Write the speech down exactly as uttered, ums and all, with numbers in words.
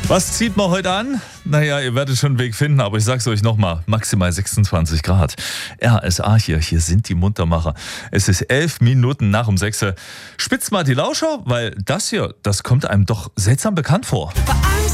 Was zieht man heute an? Naja, ihr werdet schon einen Weg finden, aber ich sag's euch nochmal, maximal sechsundzwanzig Grad. R S A hier, hier sind die Muntermacher. Es ist elf Minuten nach um sechs. Spitzt mal die Lauscher, weil das hier, das kommt einem doch seltsam bekannt vor.